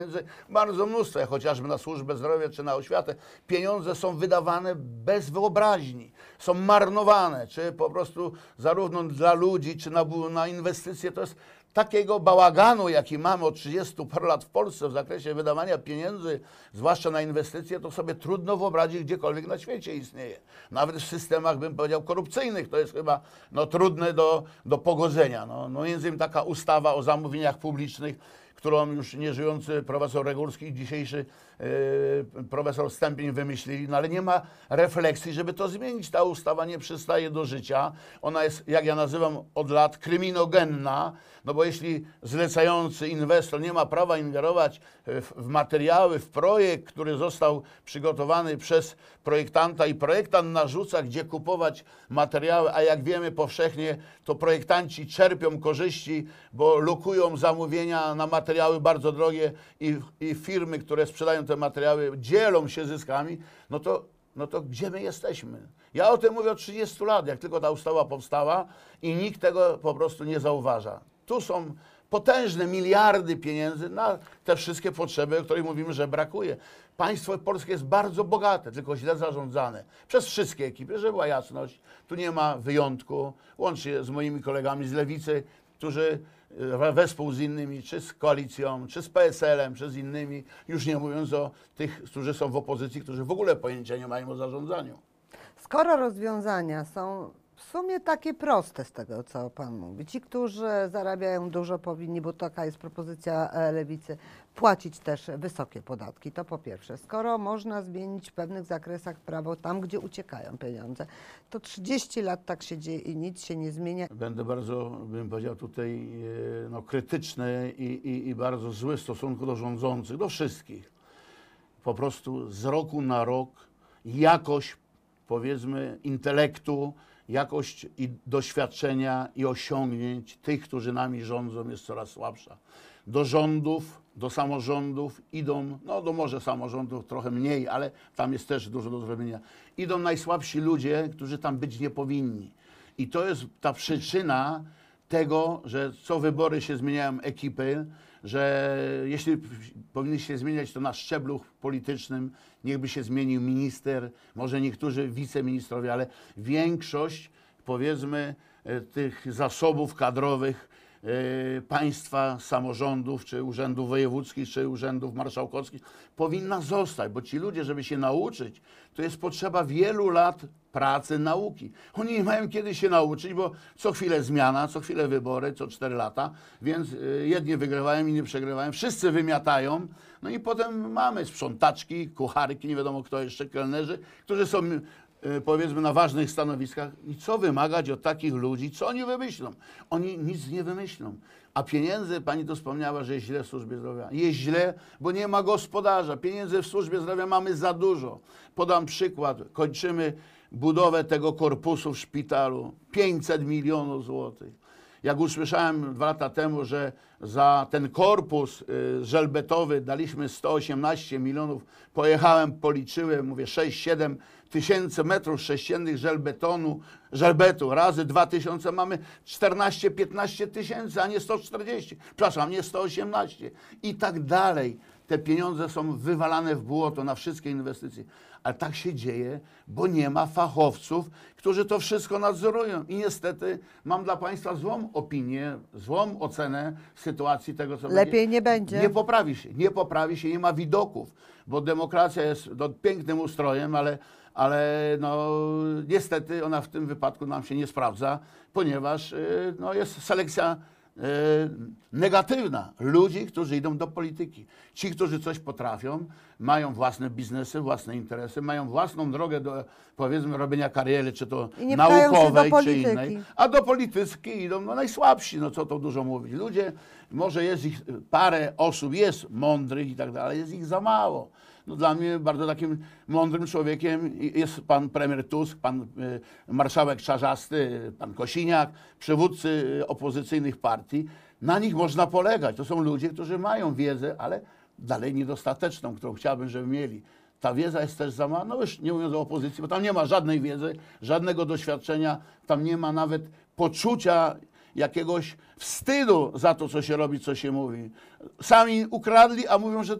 bardzo mnóstwo, jak chociażby na służbę zdrowia czy na oświatę. Pieniądze są wydawane bez wyobraźni, są marnowane, czy po prostu zarówno dla ludzi, czy na inwestycje. To jest takiego bałaganu, jaki mamy od 30 paru lat w Polsce w zakresie wydawania pieniędzy, zwłaszcza na inwestycje, to sobie trudno wyobrazić, gdziekolwiek na świecie istnieje. Nawet w systemach, bym powiedział, korupcyjnych, to jest chyba trudne do pogodzenia. Między innymi taka ustawa o zamówieniach publicznych, którą już nieżyjący profesor Regulski i dzisiejszy profesor Stępień wymyślili, ale nie ma refleksji, żeby to zmienić. Ta ustawa nie przystaje do życia. Ona jest, jak ja nazywam od lat, kryminogenna, bo jeśli zlecający inwestor nie ma prawa ingerować w materiały, w projekt, który został przygotowany przez projektanta i projektant narzuca, gdzie kupować materiały, a jak wiemy powszechnie, to projektanci czerpią korzyści, bo lokują zamówienia na materiały bardzo drogie i firmy, które sprzedają te materiały, dzielą się zyskami, no to gdzie my jesteśmy? Ja o tym mówię od 30 lat, jak tylko ta ustawa powstała i nikt tego po prostu nie zauważa. Tu są potężne miliardy pieniędzy na te wszystkie potrzeby, o których mówimy, że brakuje. Państwo polskie jest bardzo bogate, tylko źle zarządzane. Przez wszystkie ekipy, żeby była jasność. Tu nie ma wyjątku, łącznie z moimi kolegami z Lewicy, którzy wespół z innymi, czy z koalicją, czy z PSL-em, czy z innymi, już nie mówiąc o tych, którzy są w opozycji, którzy w ogóle pojęcia nie mają o zarządzaniu. Skoro rozwiązania są w sumie takie proste z tego, co Pan mówi, ci, którzy zarabiają dużo, powinni, bo taka jest propozycja Lewicy, płacić też wysokie podatki, to po pierwsze. Skoro można zmienić w pewnych zakresach prawo tam, gdzie uciekają pieniądze, to 30 lat tak się dzieje i nic się nie zmienia. Będę bardzo, bym powiedział tutaj, krytyczny i bardzo zły w stosunku do rządzących, do wszystkich. Po prostu z roku na rok jakość, powiedzmy, intelektu, jakość i doświadczenia i osiągnięć tych, którzy nami rządzą, jest coraz słabsza. Do rządów, do samorządów idą, do może samorządów trochę mniej, ale tam jest też dużo do zrobienia. Idą najsłabsi ludzie, którzy tam być nie powinni. I to jest ta przyczyna tego, że co wybory się zmieniają ekipy, że jeśli powinny się zmieniać, to na szczeblu politycznym, niechby się zmienił minister, może niektórzy wiceministrowie, ale większość, powiedzmy, tych zasobów kadrowych państwa, samorządów, czy urzędów wojewódzkich, czy urzędów marszałkowskich powinna zostać, bo ci ludzie, żeby się nauczyć, to jest potrzeba wielu lat pracy, nauki. Oni nie mają kiedy się nauczyć, bo co chwilę zmiana, co chwilę wybory, co 4 lata, więc jedni wygrywają, inni przegrywają, wszyscy wymiatają, no i potem mamy sprzątaczki, kucharki, nie wiadomo kto jeszcze, kelnerzy, którzy są powiedzmy na ważnych stanowiskach i co wymagać od takich ludzi, co oni wymyślą? Oni nic nie wymyślą. A pieniędzy, pani to wspomniała, że jest źle w służbie zdrowia. Jest źle, bo nie ma gospodarza. Pieniędzy w służbie zdrowia mamy za dużo. Podam przykład. Kończymy budowę tego korpusu w szpitalu. 500 milionów złotych. Jak usłyszałem 2 lata temu, że za ten korpus żelbetowy daliśmy 118 milionów, pojechałem, policzyłem, mówię 6-7 tysięcy metrów sześciennych żelbetu razy 2000 mamy 14-15 tysięcy, a nie 140. Przepraszam, nie 118. I tak dalej. Te pieniądze są wywalane w błoto na wszystkie inwestycje. Ale tak się dzieje, bo nie ma fachowców, którzy to wszystko nadzorują. I niestety mam dla państwa złą opinię, złą ocenę sytuacji tego, co Lepiej nie będzie. Nie poprawi się, nie ma widoków, bo demokracja jest pięknym ustrojem, ale niestety ona w tym wypadku nam się nie sprawdza, ponieważ jest selekcja negatywna ludzi, którzy idą do polityki. Ci, którzy coś potrafią, mają własne biznesy, własne interesy, mają własną drogę do, powiedzmy, robienia kariery, czy to naukowej, czy innej. A do polityki idą najsłabsi, co to dużo mówić. Ludzie, może jest ich parę osób, jest mądrych i tak dalej, ale jest ich za mało. Dla mnie bardzo takim mądrym człowiekiem jest pan premier Tusk, pan marszałek Czarzasty, pan Kosiniak, przywódcy opozycyjnych partii. Na nich można polegać. To są ludzie, którzy mają wiedzę, ale dalej niedostateczną, którą chciałbym, żeby mieli. Ta wiedza jest też za mała, już nie mówiąc o opozycji, bo tam nie ma żadnej wiedzy, żadnego doświadczenia, tam nie ma nawet poczucia jakiegoś wstydu za to, co się robi, co się mówi. Sami ukradli, a mówią, że